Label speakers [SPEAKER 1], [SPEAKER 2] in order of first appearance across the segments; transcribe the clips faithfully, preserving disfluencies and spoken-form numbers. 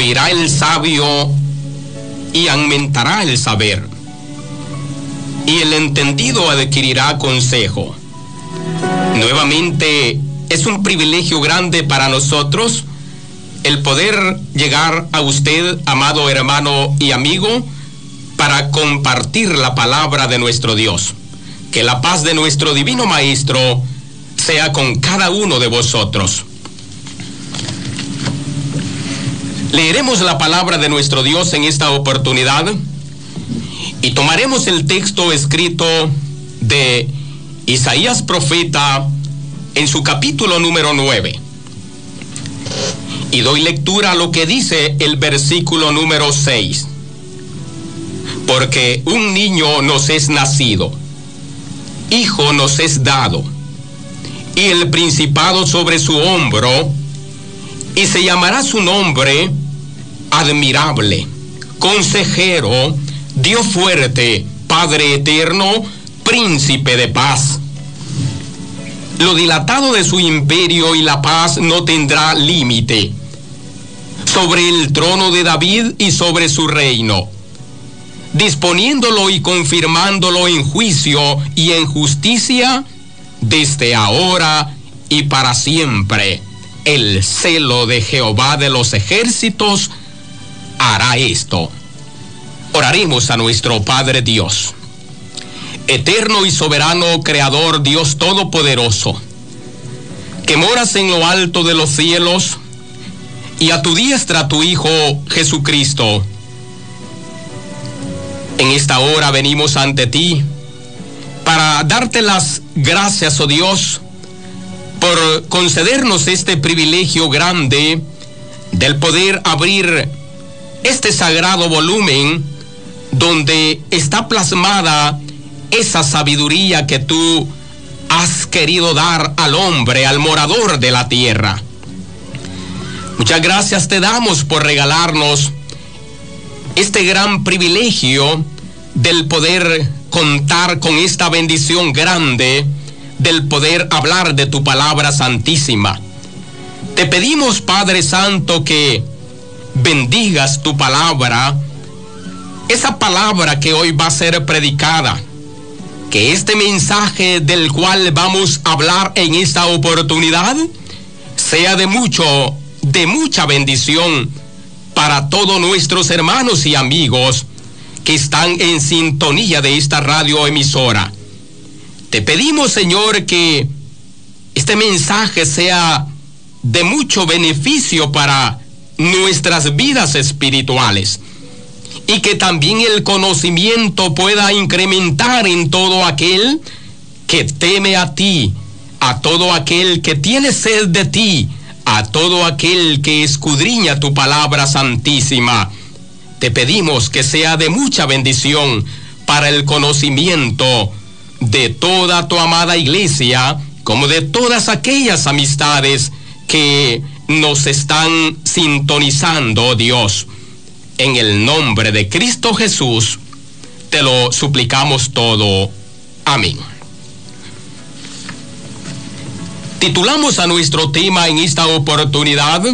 [SPEAKER 1] Oirá el sabio y aumentará el saber, y el entendido adquirirá consejo. Nuevamente, es un privilegio grande para nosotros el poder llegar a usted, amado hermano y amigo, para compartir la palabra de nuestro Dios. Que la paz de nuestro divino Maestro sea con cada uno de vosotros. Leeremos la palabra de nuestro Dios en esta oportunidad y tomaremos el texto escrito de Isaías profeta en su capítulo número nueve. Y doy lectura a lo que dice el versículo número seis. Porque un niño nos es nacido, hijo nos es dado, y el principado sobre su hombro, y se llamará su nombre Admirable, Consejero, Dios fuerte, Padre eterno, Príncipe de paz. Lo dilatado de su imperio y la paz no tendrá límite, sobre el trono de David y sobre su reino, disponiéndolo y confirmándolo en juicio y en justicia, desde ahora y para siempre. El celo de Jehová de los ejércitos hará esto. Oraremos a nuestro Padre Dios. Eterno y soberano Creador, Dios Todopoderoso, que moras en lo alto de los cielos, y a tu diestra tu Hijo Jesucristo. En esta hora venimos ante ti para darte las gracias, oh Dios, por concedernos este privilegio grande del poder abrir este sagrado volumen donde está plasmada esa sabiduría que tú has querido dar al hombre, al morador de la tierra. Muchas gracias te damos por regalarnos este gran privilegio del poder contar con esta bendición grande, del poder hablar de tu palabra santísima. Te pedimos, Padre Santo, que bendigas tu palabra, esa palabra que hoy va a ser predicada, que este mensaje del cual vamos a hablar en esta oportunidad sea de mucho, de mucha bendición para todos nuestros hermanos y amigos que están en sintonía de esta radioemisora. Te pedimos, Señor, que este mensaje sea de mucho beneficio para nuestras vidas espirituales, y que también el conocimiento pueda incrementar en todo aquel que teme a ti, a todo aquel que tiene sed de ti, a todo aquel que escudriña tu palabra santísima. Te pedimos que sea de mucha bendición para el conocimiento de toda tu amada iglesia, como de todas aquellas amistades que nos están sintonizando, Dios. En el nombre de Cristo Jesús, te lo suplicamos todo. Amén. Titulamos a nuestro tema en esta oportunidad,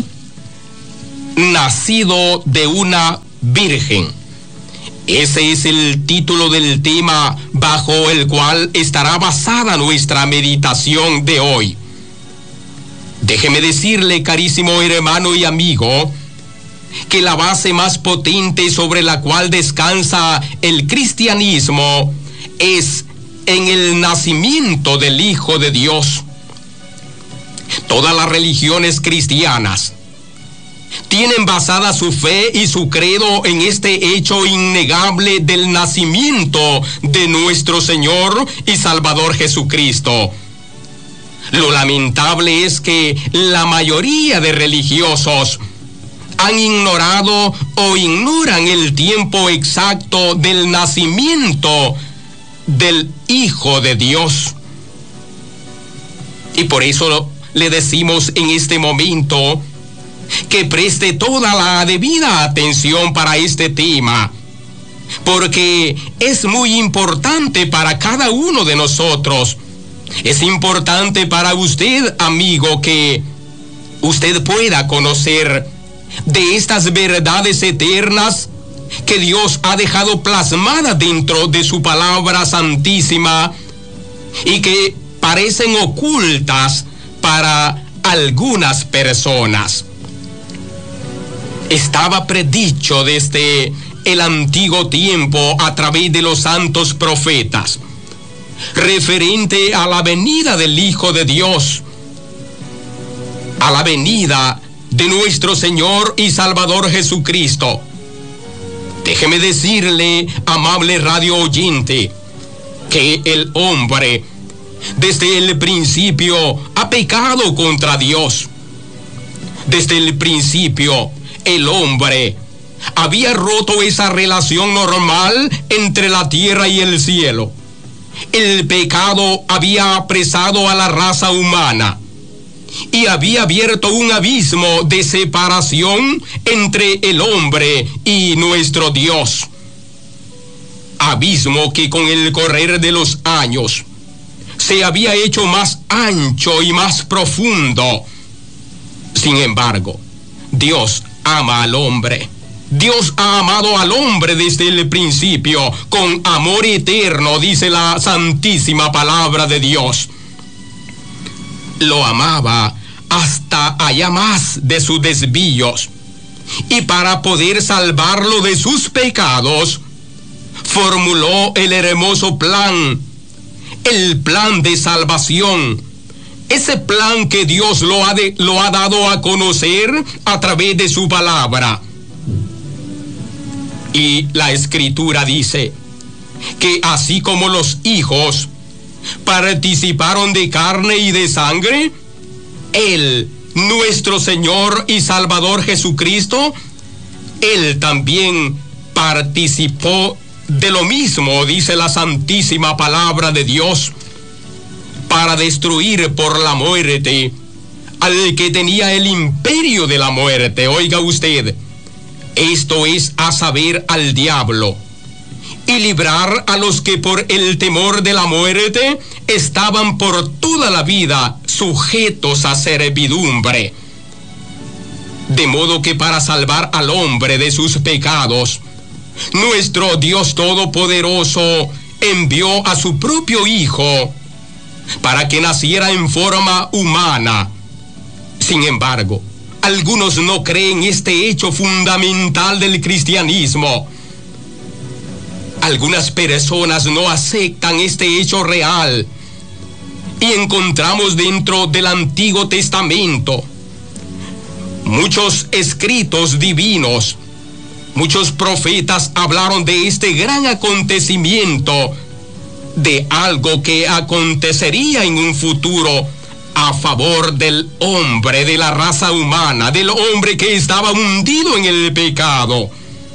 [SPEAKER 1] Nacido de una Virgen. Ese es el título del tema bajo el cual estará basada nuestra meditación de hoy. Déjeme decirle, carísimo hermano y amigo, que la base más potente sobre la cual descansa el cristianismo es en el nacimiento del Hijo de Dios. Todas las religiones cristianas tienen basada su fe y su credo en este hecho innegable del nacimiento de nuestro Señor y Salvador Jesucristo. Lo lamentable es que la mayoría de religiosos han ignorado o ignoran el tiempo exacto del nacimiento del Hijo de Dios. Y por eso le decimos en este momento que preste toda la debida atención para este tema, porque es muy importante para cada uno de nosotros. Es importante para usted, amigo, que usted pueda conocer de estas verdades eternas que Dios ha dejado plasmadas dentro de su palabra santísima y que parecen ocultas para algunas personas. Estaba predicho desde el antiguo tiempo a través de los santos profetas, referente a la venida del Hijo de Dios, a la venida de nuestro Señor y Salvador Jesucristo. Déjeme decirle, amable radio oyente, que el hombre desde el principio ha pecado contra Dios. Desde el principio el hombre había roto esa relación normal entre la tierra y el cielo. El pecado había apresado a la raza humana y había abierto un abismo de separación entre el hombre y nuestro Dios. Abismo que con el correr de los años se había hecho más ancho y más profundo. Sin embargo, Dios ama al hombre. Dios ha amado al hombre desde el principio con amor eterno, dice la santísima palabra de Dios. Lo amaba hasta allá más de sus desvíos, y para poder salvarlo de sus pecados, formuló el hermoso plan, el plan de salvación, ese plan que Dios lo ha, de, lo ha dado a conocer a través de su palabra. Y la Escritura dice que así como los hijos participaron de carne y de sangre, Él, nuestro Señor y Salvador Jesucristo, Él también participó de lo mismo, dice la santísima palabra de Dios, para destruir por la muerte al que tenía el imperio de la muerte. Oiga usted, esto es a saber, al diablo, y librar a los que por el temor de la muerte estaban por toda la vida sujetos a servidumbre. De modo que para salvar al hombre de sus pecados, nuestro Dios Todopoderoso envió a su propio Hijo para que naciera en forma humana. Sin embargo, algunos no creen este hecho fundamental del cristianismo. Algunas personas no aceptan este hecho real, y encontramos dentro del Antiguo Testamento muchos escritos divinos. Muchos profetas hablaron de este gran acontecimiento, de algo que acontecería en un futuro a favor del hombre, de la raza humana, del hombre que estaba hundido en el pecado.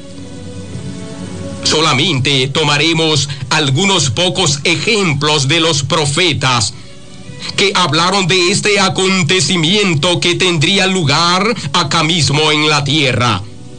[SPEAKER 1] Solamente tomaremos algunos pocos ejemplos de los profetas que hablaron de este acontecimiento que tendría lugar acá mismo en la tierra.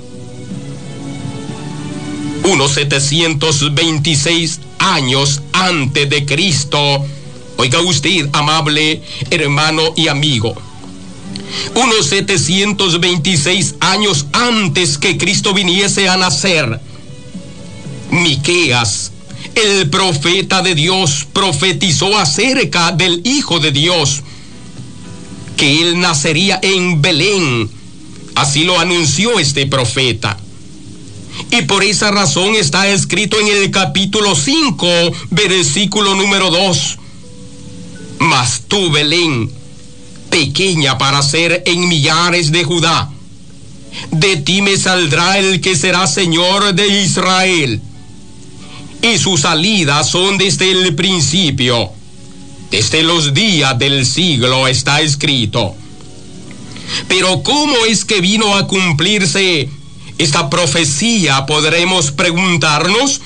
[SPEAKER 1] Unos setecientos veintiséis años antes de Cristo, oiga usted, amable hermano y amigo, unos setecientos veintiséis años antes que Cristo viniese a nacer, Miqueas, el profeta de Dios, profetizó acerca del Hijo de Dios, que él nacería en Belén. Así lo anunció este profeta. Y por esa razón está escrito en el capítulo cinco, versículo número dos. Mas tú, Belén, pequeña para ser en millares de Judá, de ti me saldrá el que será Señor de Israel. Y sus salidas son desde el principio, desde los días del siglo está escrito. Pero ¿cómo es que vino a cumplirse esta profecía? Podremos preguntarnos.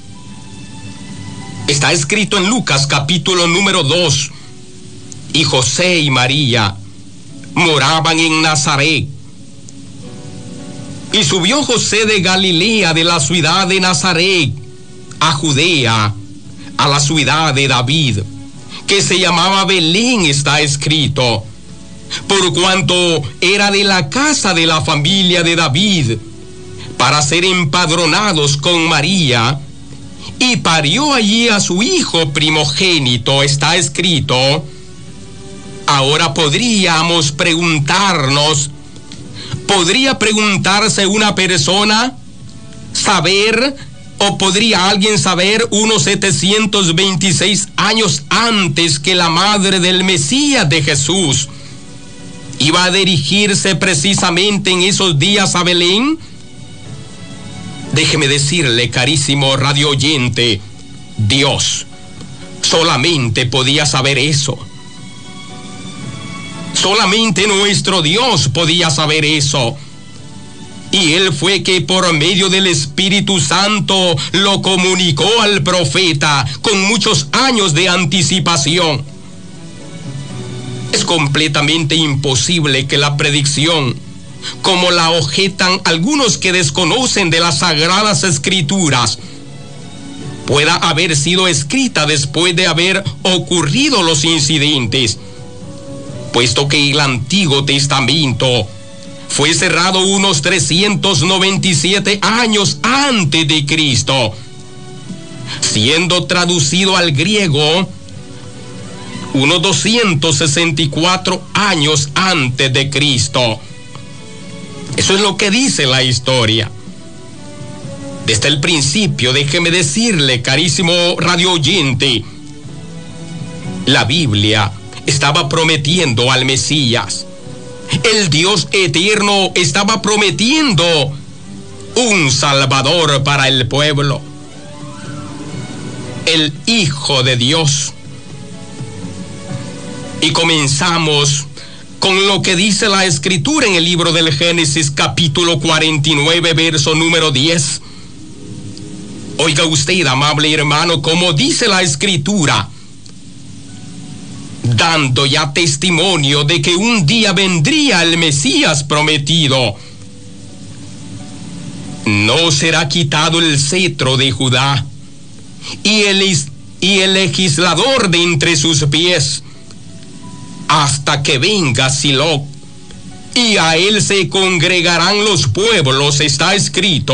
[SPEAKER 1] Está escrito en Lucas capítulo número dos. Y José y María moraban en Nazaret. Y subió José de Galilea, de la ciudad de Nazaret, a Judea, a la ciudad de David, que se llamaba Belén, está escrito, por cuanto era de la casa de la familia de David, para ser empadronados con María, y parió allí a su hijo primogénito, está escrito. Ahora podríamos preguntarnos, ¿podría preguntarse una persona, saber, o podría alguien saber unos setecientos veintiséis años antes que la madre del Mesías de Jesús iba a dirigirse precisamente en esos días a Belén? Déjeme decirle, carísimo radio oyente, Dios solamente podía saber eso. Solamente nuestro Dios podía saber eso. Y Él fue que por medio del Espíritu Santo lo comunicó al profeta con muchos años de anticipación. Es completamente imposible que la predicción, como la objetan algunos que desconocen de las Sagradas Escrituras, pueda haber sido escrita después de haber ocurrido los incidentes, puesto que el Antiguo Testamento fue cerrado unos trescientos noventa y siete años antes de Cristo, siendo traducido al griego unos doscientos sesenta y cuatro años antes de Cristo. Eso es lo que dice la historia. Desde el principio, déjeme decirle, carísimo radio oyente, la Biblia estaba prometiendo al Mesías. El Dios eterno estaba prometiendo un Salvador para el pueblo, el Hijo de Dios. Y comenzamos con lo que dice la Escritura en el libro del Génesis, capítulo cuarenta y nueve, verso número diez. Oiga usted, amable hermano, como dice la Escritura, dando ya testimonio de que un día vendría el Mesías prometido. No será quitado el cetro de Judá, y el, y el legislador de entre sus pies, hasta que venga Silo, y a él se congregarán los pueblos, está escrito.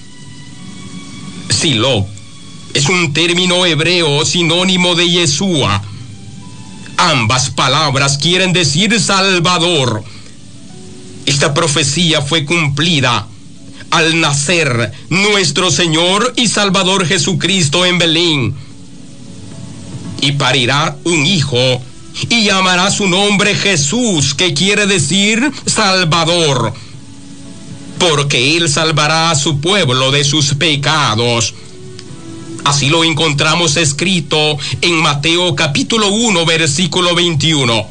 [SPEAKER 1] Silo es un término hebreo sinónimo de Yeshua. Ambas palabras quieren decir Salvador. Esta profecía fue cumplida al nacer nuestro Señor y Salvador Jesucristo en Belén. Y parirá un hijo, y llamará su nombre Jesús, que quiere decir Salvador, porque él salvará a su pueblo de sus pecados. Así lo encontramos escrito en Mateo capítulo uno, versículo veintiuno.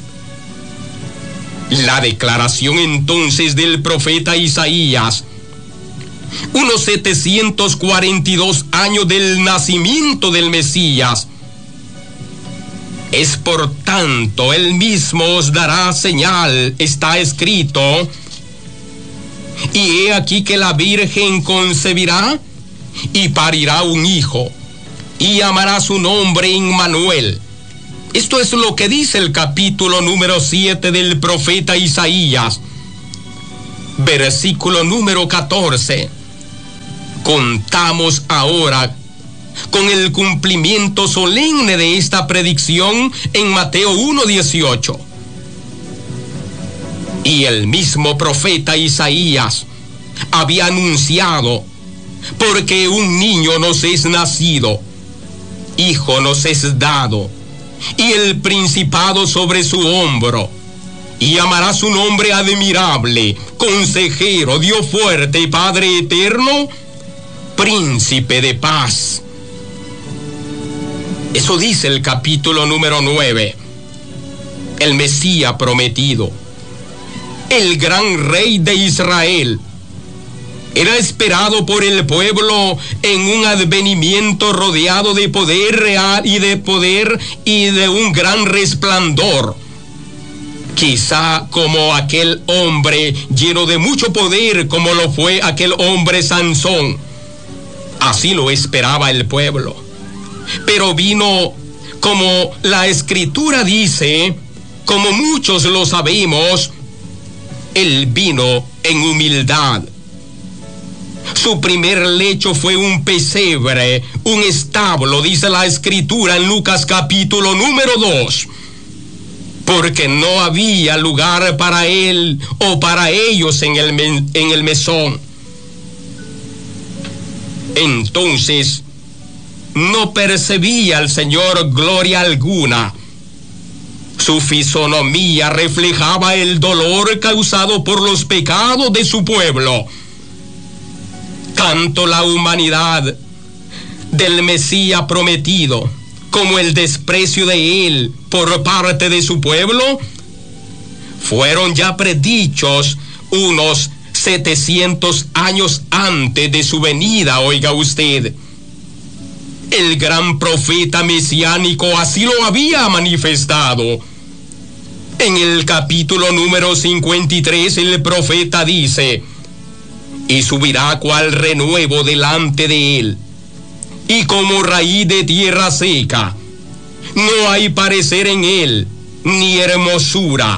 [SPEAKER 1] La declaración entonces del profeta Isaías, unos setecientos cuarenta y dos años del nacimiento del Mesías, es por tanto, él mismo os dará señal, está escrito, y he aquí que la Virgen concebirá y parirá un hijo, y llamará su nombre Immanuel. Esto es lo que dice el capítulo número siete del profeta Isaías, versículo número catorce. Contamos ahora con el cumplimiento solemne de esta predicción en Mateo uno dieciocho. Y el mismo profeta Isaías había anunciado: porque un niño nos es nacido, hijo nos es dado, y el principado sobre su hombro, y llamará su nombre admirable, consejero, Dios fuerte, Padre eterno, príncipe de paz. Eso dice el capítulo número nueve. El Mesías prometido, el gran rey de Israel, era esperado por el pueblo en un advenimiento rodeado de poder real y de poder y de un gran resplandor. Quizá como aquel hombre lleno de mucho poder, como lo fue aquel hombre Sansón. Así lo esperaba el pueblo. Pero vino, como la Escritura dice, como muchos lo sabemos, Él vino en humildad. Su primer lecho fue un pesebre, un establo, dice la Escritura en Lucas capítulo número dos, porque no había lugar para Él o para ellos en el, en el mesón. Entonces, no percibía el Señor gloria alguna. Su fisonomía reflejaba el dolor causado por los pecados de su pueblo. Tanto la humanidad del Mesías prometido como el desprecio de él por parte de su pueblo fueron ya predichos unos setecientos años antes de su venida. Oiga usted, el gran profeta mesiánico así lo había manifestado. En el capítulo número cincuenta y tres el profeta dice: y subirá cual renuevo delante de él, y como raíz de tierra seca, no hay parecer en él, ni hermosura.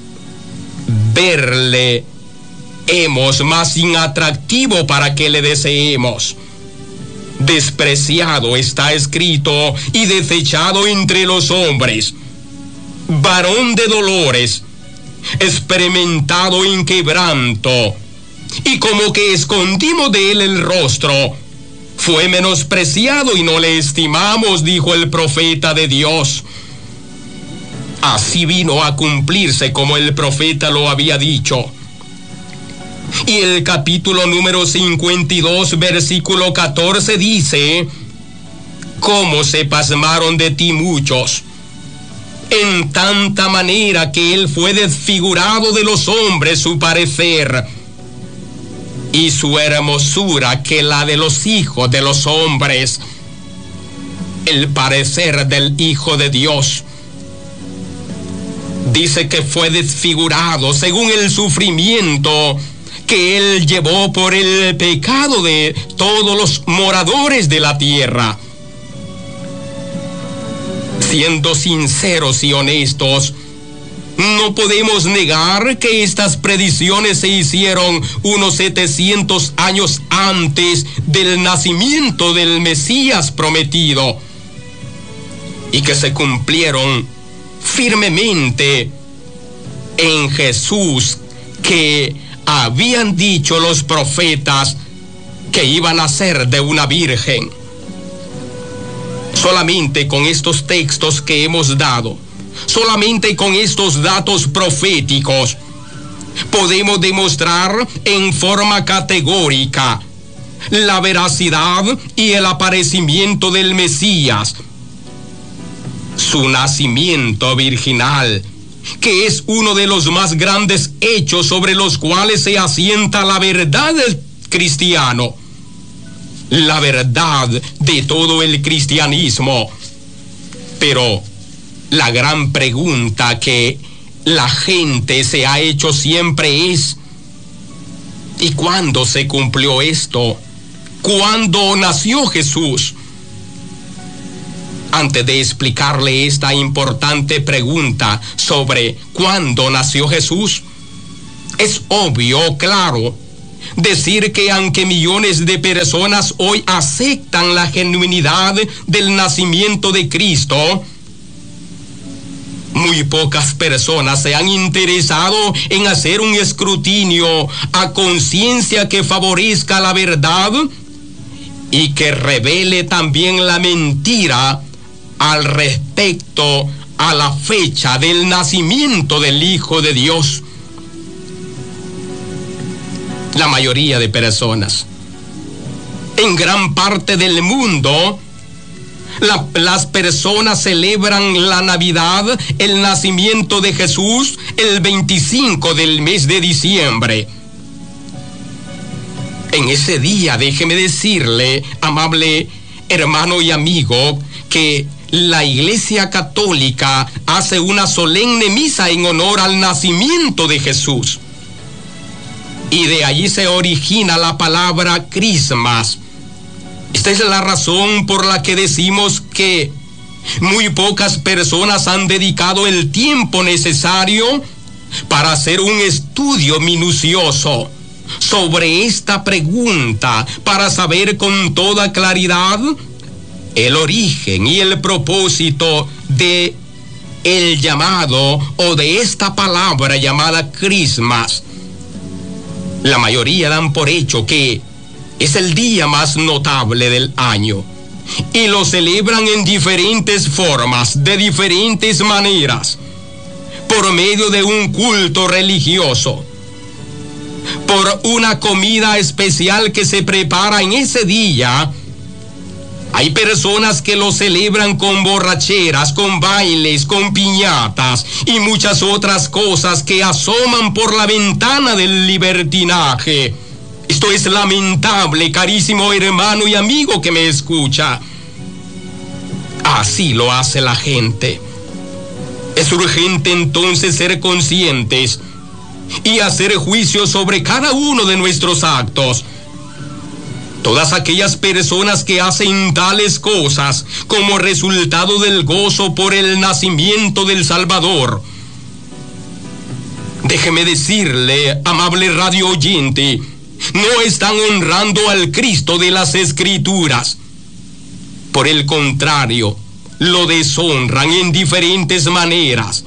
[SPEAKER 1] Verle hemos más inatractivo para que le deseemos. Despreciado está escrito y desechado entre los hombres, varón de dolores, experimentado en quebranto, y como que escondimos de él el rostro. Fue menospreciado y no le estimamos, dijo el profeta de Dios. Así vino a cumplirse como el profeta lo había dicho. Y el capítulo número cincuenta y dos, versículo catorce dice: cómo se pasmaron de ti muchos, en tanta manera que él fue desfigurado de los hombres su parecer, y su hermosura que la de los hijos de los hombres. El parecer del Hijo de Dios dice que fue desfigurado según el sufrimiento que él llevó por el pecado de todos los moradores de la tierra. Siendo sinceros y honestos, no podemos negar que estas predicciones se hicieron unos setecientos años antes del nacimiento del Mesías prometido, y que se cumplieron firmemente en Jesús, que habían dicho los profetas que iban a ser de una virgen. Solamente con estos textos que hemos dado, solamente con estos datos proféticos, podemos demostrar en forma categórica la veracidad y el aparecimiento del Mesías, su nacimiento virginal, que es uno de los más grandes hechos sobre los cuales se asienta la verdad del cristiano, la verdad de todo el cristianismo. Pero la gran pregunta que la gente se ha hecho siempre es: ¿y cuándo se cumplió esto? ¿Cuándo nació Jesús? Antes de explicarle esta importante pregunta sobre cuándo nació Jesús, es obvio, claro, decir que aunque millones de personas hoy aceptan la genuinidad del nacimiento de Cristo, muy pocas personas se han interesado en hacer un escrutinio a conciencia que favorezca la verdad y que revele también la mentira al respecto a la fecha del nacimiento del Hijo de Dios. La mayoría de personas en gran parte del mundo, la, las personas celebran la Navidad, el nacimiento de Jesús, el veinticinco del mes de diciembre. En ese día, déjeme decirle, amable hermano y amigo, que la Iglesia Católica hace una solemne misa en honor al nacimiento de Jesús. Y de allí se origina la palabra Christmas. Esta es la razón por la que decimos que muy pocas personas han dedicado el tiempo necesario para hacer un estudio minucioso sobre esta pregunta, para saber con toda claridad el origen y el propósito de el llamado o de esta palabra llamada Christmas. La mayoría dan por hecho que es el día más notable del año y lo celebran en diferentes formas, de diferentes maneras, por medio de un culto religioso, por una comida especial que se prepara en ese día. Hay personas que lo celebran con borracheras, con bailes, con piñatas y muchas otras cosas que asoman por la ventana del libertinaje. Esto es lamentable, carísimo hermano y amigo que me escucha. Así lo hace la gente. Es urgente entonces ser conscientes y hacer juicio sobre cada uno de nuestros actos. Todas aquellas personas que hacen tales cosas como resultado del gozo por el nacimiento del Salvador. Déjeme decirle, amable radio oyente, no están honrando al Cristo de las Escrituras. Por el contrario, lo deshonran en diferentes maneras.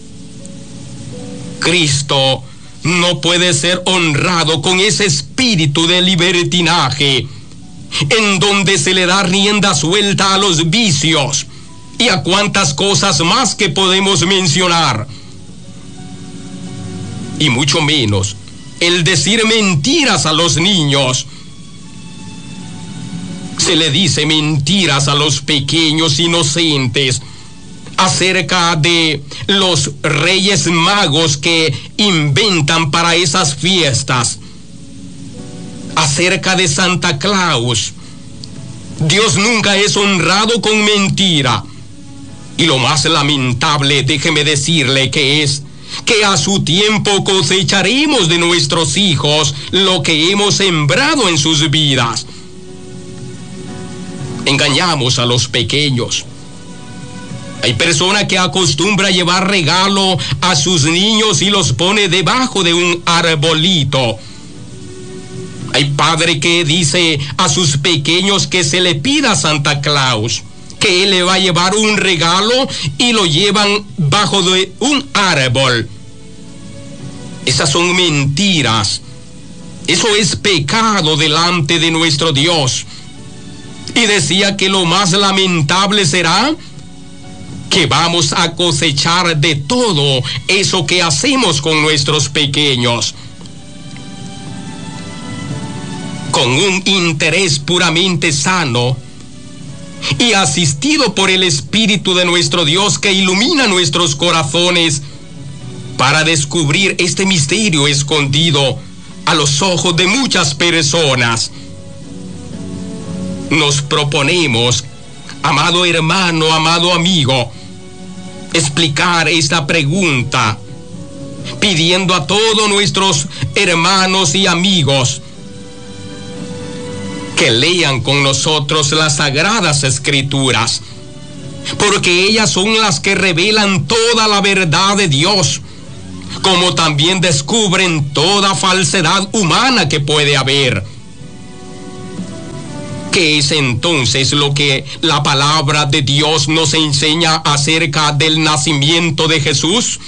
[SPEAKER 1] Cristo no puede ser honrado con ese espíritu de libertinaje, en donde se le da rienda suelta a los vicios y a cuantas cosas más que podemos mencionar. Y mucho menos el decir mentiras a los niños. Se le dice mentiras a los pequeños inocentes acerca de los reyes magos que inventan para esas fiestas, acerca de Santa Claus. Dios nunca es honrado con mentira. Y lo más lamentable, déjeme decirle, que es que a su tiempo cosecharemos de nuestros hijos lo que hemos sembrado en sus vidas. Engañamos a los pequeños. Hay persona que acostumbra llevar regalo a sus niños y los pone debajo de un arbolito. Hay padre que dice a sus pequeños que se le pida a Santa Claus, que él le va a llevar un regalo y lo llevan bajo de un árbol. Esas son mentiras. Eso es pecado delante de nuestro Dios. Y decía que lo más lamentable será que vamos a cosechar de todo eso que hacemos con nuestros pequeños, con un interés puramente sano y asistido por el Espíritu de nuestro Dios que ilumina nuestros corazones para descubrir este misterio escondido a los ojos de muchas personas. Nos proponemos, amado hermano, amado amigo, explicar esta pregunta, pidiendo a todos nuestros hermanos y amigos que lean con nosotros las Sagradas Escrituras, porque ellas son las que revelan toda la verdad de Dios, como también descubren toda falsedad humana que puede haber. ¿Qué es entonces lo que la palabra de Dios nos enseña acerca del nacimiento de Jesús?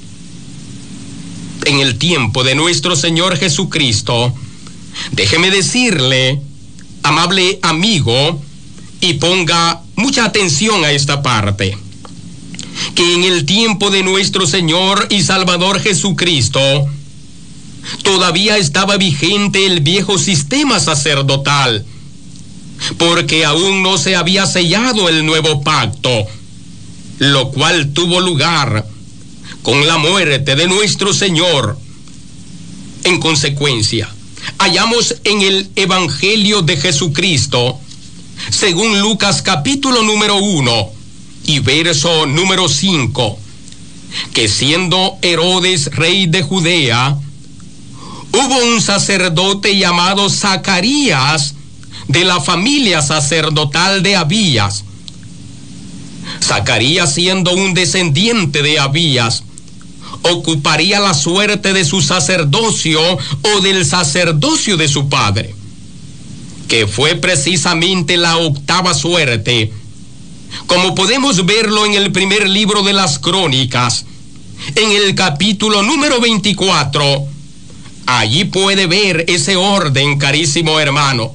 [SPEAKER 1] En el tiempo de nuestro Señor Jesucristo, déjeme decirle, amable amigo, y ponga mucha atención a esta parte, que en el tiempo de nuestro Señor y Salvador Jesucristo, todavía estaba vigente el viejo sistema sacerdotal, porque aún no se había sellado el nuevo pacto, lo cual tuvo lugar con la muerte de nuestro Señor. En consecuencia, hallamos en el Evangelio de Jesucristo, según Lucas capítulo número uno y verso número cinco, que siendo Herodes rey de Judea, hubo un sacerdote llamado Zacarías, de la familia sacerdotal de Abías, Zacarías, siendo un descendiente de Abías, ocuparía la suerte de su sacerdocio o del sacerdocio de su padre, que fue precisamente la octava suerte, como podemos verlo en el primer libro de las Crónicas, en el capítulo número veinticuatro. Allí puede ver ese orden, carísimo hermano.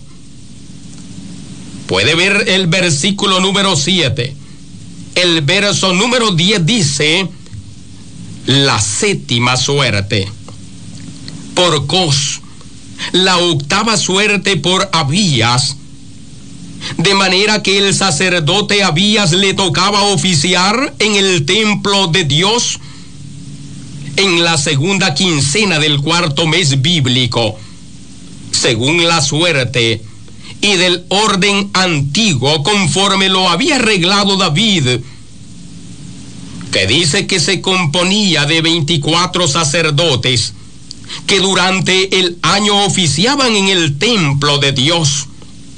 [SPEAKER 1] Puede ver el versículo número siete. El verso número diez dice: la séptima suerte por Cos, la octava suerte por Abías, de manera que el sacerdote Abías le tocaba oficiar en el templo de Dios en la segunda quincena del cuarto mes bíblico, según la suerte y del orden antiguo, conforme lo había arreglado David, que dice que se componía de veinticuatro sacerdotes que durante el año oficiaban en el templo de Dios.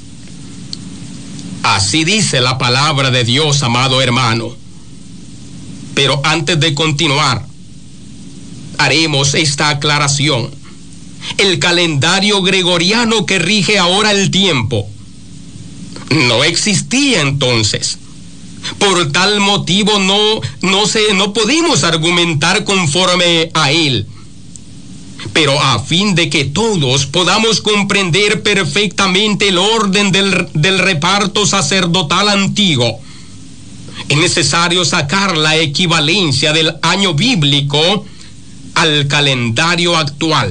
[SPEAKER 1] Así dice la palabra de Dios, amado hermano. Pero antes de continuar, haremos esta aclaración. El calendario gregoriano que rige ahora el tiempo no existía entonces. Por tal motivo no, no, se, no podemos argumentar conforme a él. Pero a fin de que todos podamos comprender perfectamente el orden del, del reparto sacerdotal antiguo, es necesario sacar la equivalencia del año bíblico al calendario actual.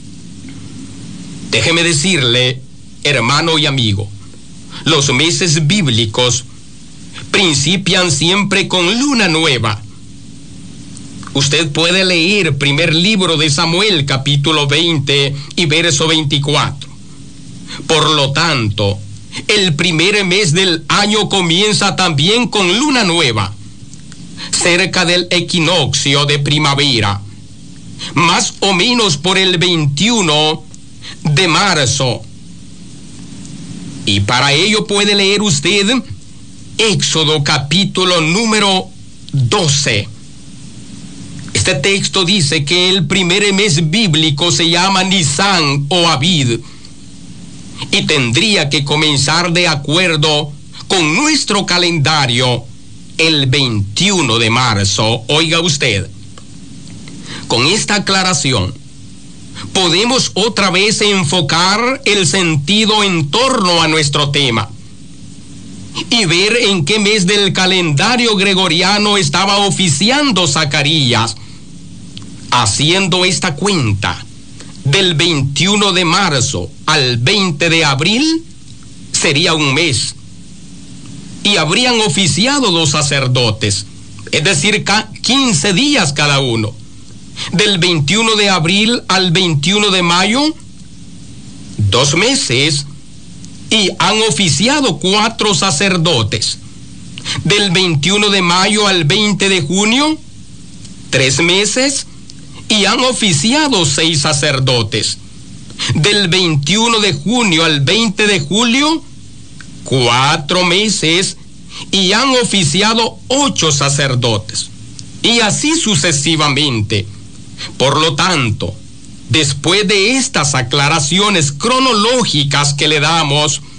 [SPEAKER 1] Déjeme decirle, hermano y amigo, los meses bíblicos principian siempre con luna nueva. Usted puede leer primer libro de Samuel, capítulo veinte y verso veinticuatro. Por lo tanto, el primer mes del año comienza también con luna nueva, cerca del equinoccio de primavera, más o menos por el veintiuno de marzo. Y para ello puede leer usted Éxodo capítulo número doce. Este texto dice que el primer mes bíblico se llama Nisán o Abid y tendría que comenzar de acuerdo con nuestro calendario el veintiuno de marzo. Oiga usted, con esta aclaración podemos otra vez enfocar el sentido en torno a nuestro tema y ver en qué mes del calendario gregoriano estaba oficiando Zacarías, haciendo esta cuenta. Del veintiuno de marzo al veinte de abril sería un mes, y habrían oficiado los sacerdotes, es decir, quince días cada uno. Del veintiuno de abril al veintiuno de mayo, dos meses, y han oficiado cuatro sacerdotes. Del veintiuno de mayo al veinte de junio, tres meses, y han oficiado seis sacerdotes. Del veintiuno de junio al veinte de julio, cuatro meses, y han oficiado ocho sacerdotes. Y así sucesivamente. Por lo tanto, después de estas aclaraciones cronológicas que le damos,